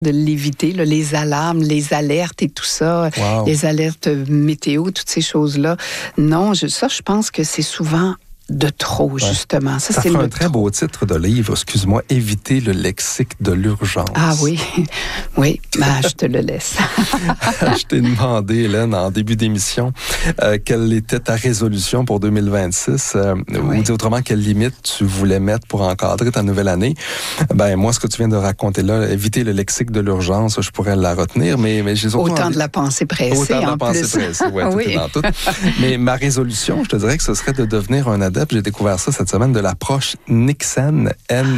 de l'éviter, là, les alarmes, les alertes et tout ça, Wow. les alertes météo, toutes ces choses-là. Non, je pense que c'est souvent de trop, justement. Ça c'est ferait le un très beau titre de livre, excuse-moi, Éviter le lexique de l'urgence. Ah oui, oui, je te le laisse. Je t'ai demandé, Hélène, en début d'émission, quelle était ta résolution pour 2026, ou dit autrement, quelle limite tu voulais mettre pour encadrer ta nouvelle année. Ben moi, ce que tu viens de raconter là, éviter le lexique de l'urgence, je pourrais la retenir, mais j'ai surtout Autant de la pensée pressée, autant de la en pensée plus. pressée, ouais, tout est dans tout. Mais ma résolution, je te dirais que ce serait de devenir un adepte. J'ai découvert ça cette semaine, de l'approche Niksen,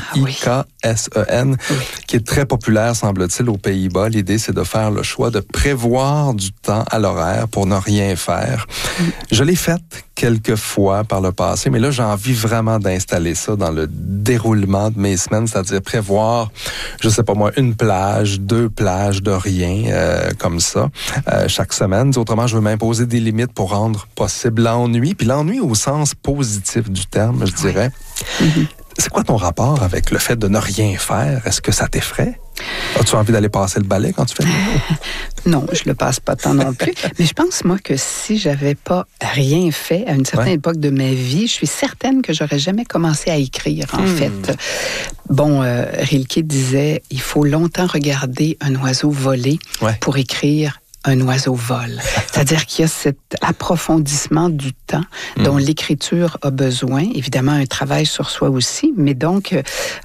Niksen, qui est très populaire, semble-t-il, aux Pays-Bas. L'idée, c'est de faire le choix de prévoir du temps à l'horaire pour ne rien faire. Je l'ai faite quelques fois par le passé, mais là, j'ai envie vraiment d'installer ça dans le déroulement de mes semaines, c'est-à-dire prévoir, je sais pas moi, une plage, 2 plages de rien, comme ça, chaque semaine. Autrement, je veux m'imposer des limites pour rendre possible l'ennui, puis l'ennui au sens positif du terme, je dirais. C'est quoi ton rapport avec le fait de ne rien faire? Est-ce que ça t'effraie? As-tu envie d'aller passer le balai quand tu fais le Non, je le passe pas tant non plus. Mais je pense, moi, que si j'avais pas rien fait à une certaine époque de ma vie, je suis certaine que j'aurais jamais commencé à écrire, en fait. Bon, Rilke disait, il faut longtemps regarder un oiseau voler pour écrire un oiseau vole. C'est-à-dire qu'il y a cet approfondissement du temps dont l'écriture a besoin. Évidemment, un travail sur soi aussi, mais donc,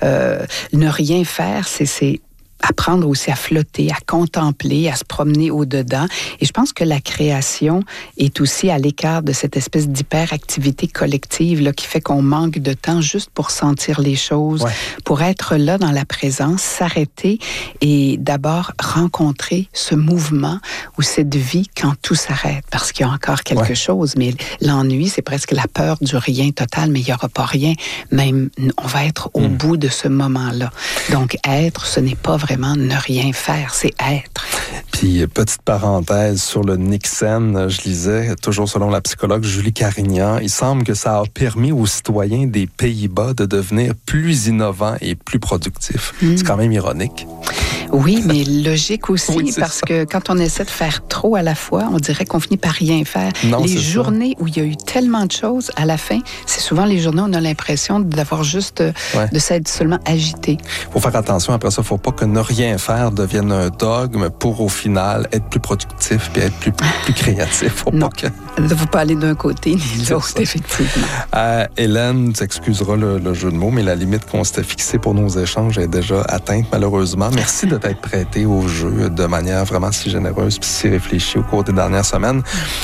ne rien faire, c'est apprendre aussi à flotter, à contempler, à se promener au-dedans. Et je pense que la création est aussi à l'écart de cette espèce d'hyperactivité collective là, qui fait qu'on manque de temps juste pour sentir les choses, pour être là dans la présence, s'arrêter et d'abord rencontrer ce mouvement ou cette vie quand tout s'arrête. Parce qu'il y a encore quelque chose, mais l'ennui, c'est presque la peur du rien total, mais il n'y aura pas rien. Même, on va être au bout de ce moment-là. Donc, être, ce n'est pas vraiment ne rien faire, c'est être. Puis, petite parenthèse sur le Niksen, je lisais, toujours selon la psychologue Julie Carignan, il semble que ça a permis aux citoyens des Pays-Bas de devenir plus innovants et plus productifs. C'est quand même ironique. Oui, mais logique aussi, parce que quand on essaie de faire trop à la fois, on dirait qu'on finit par rien faire. Non, les journées où il y a eu tellement de choses, à la fin, c'est souvent les journées où on a l'impression d'avoir juste, de s'être seulement agité. Faut faire attention, après ça, faut pas que ne rien faire devienne un dogme pour au final être plus productif et être plus créatif. Faut non, pas que... il ne faut pas aller d'un côté ni de l'autre, effectivement. Hélène, tu excuseras le jeu de mots, mais la limite qu'on s'était fixée pour nos échanges est déjà atteinte, malheureusement. Merci de t'être prêté au jeu de manière vraiment si généreuse puis si réfléchie au cours des dernières semaines.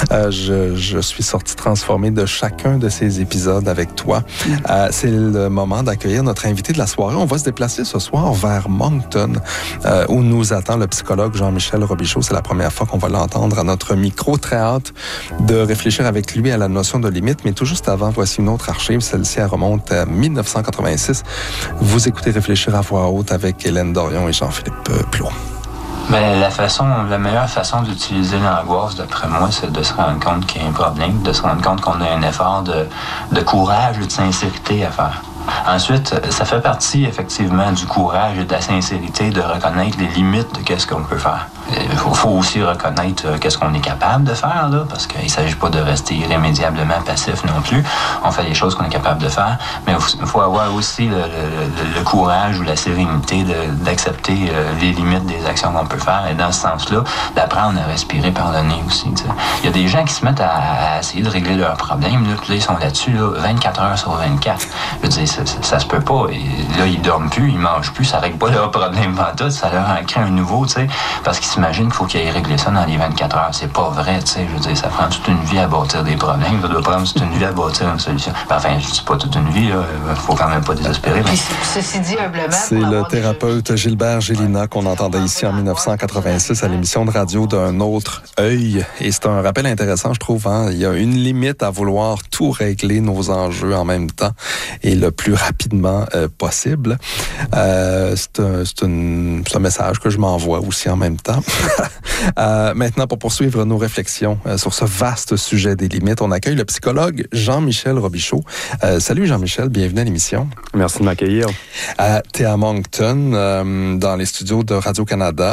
Je suis sorti transformé de chacun de ces épisodes avec toi. C'est le moment d'accueillir notre invité de la soirée. On va se déplacer ce soir vers Moncton, où nous attend le psychologue Jean-Michel Robichaud. C'est la première fois qu'on va l'entendre à notre micro. Très hâte de réfléchir avec lui à la notion de limite. Mais tout juste avant, voici une autre archive. Celle-ci, elle remonte à 1986. Vous écoutez Réfléchir à voix haute avec Hélène Dorion et Jean-Philippe Plot. Mais la meilleure façon d'utiliser l'angoisse, d'après moi, c'est de se rendre compte qu'il y a un problème, de se rendre compte qu'on a un effort de courage et de sincérité à faire. Ensuite, ça fait partie effectivement du courage et de la sincérité de reconnaître les limites de qu'est-ce qu'on peut faire. Il faut aussi reconnaître qu'est-ce qu'on est capable de faire, là, parce qu'il ne s'agit pas de rester irrémédiablement passif non plus. On fait les choses qu'on est capable de faire, mais il faut avoir aussi le courage ou la sérénité d'accepter les limites des actions qu'on peut faire. Et dans ce sens-là, d'apprendre à respirer par le nez aussi. T'sais. Il y a des gens qui se mettent à essayer de régler leurs problèmes, là, puis là, ils sont là-dessus, là, 24 heures sur 24. Je veux dire, ça se peut pas. Et là, ils dorment plus, ils mangent plus, ça règle pas leur problème tout, ça leur en crée un nouveau, tu sais, parce qu'ils s'imaginent qu'il faut qu'ils aient réglé ça dans les 24 heures. C'est pas vrai, tu sais. Je veux dire, ça prend toute une vie à bâtir des problèmes, ça doit prendre toute une vie à bâtir une solution. Enfin, je dis pas toute une vie, là, faut quand même pas désespérer. Mais... Ceci dit, humblement... C'est le thérapeute Gilbert Gélina qu'on entendait ici en 1986 à l'émission de radio d'Un autre œil. Et c'est un rappel intéressant, je trouve. Hein? Il y a une limite à vouloir tout régler, nos enjeux en même temps. Et le plus plus rapidement possible. C'est un message que je m'envoie aussi en même temps. Maintenant, pour poursuivre nos réflexions sur ce vaste sujet des limites, on accueille le psychologue Jean-Michel Robichaud. Salut Jean-Michel, bienvenue à l'émission. Merci de m'accueillir. T'es à Moncton, dans les studios de Radio-Canada.